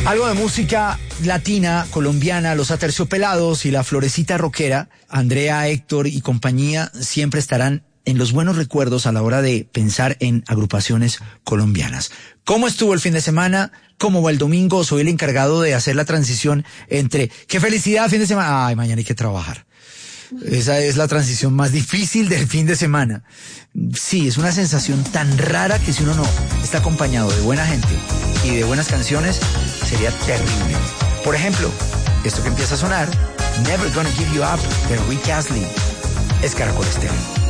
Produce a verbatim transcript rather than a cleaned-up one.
Algo de música latina, colombiana, los Aterciopelados y la Florecita Rockera, Andrea, Héctor y compañía siempre estarán en los buenos recuerdos a la hora de pensar en agrupaciones colombianas. ¿Cómo estuvo el fin de semana? ¿Cómo va el domingo? Soy el encargado de hacer la transición entre ¡qué felicidad fin de semana! ¡Ay, mañana hay que trabajar! Esa es la transición más difícil del fin de semana. Sí, es una sensación tan rara que si uno no está acompañado de buena gente y de buenas canciones, sería terrible. Por ejemplo, esto que empieza a sonar, Never Gonna Give You Up, de Rick Astley, es Caracol Estéreo.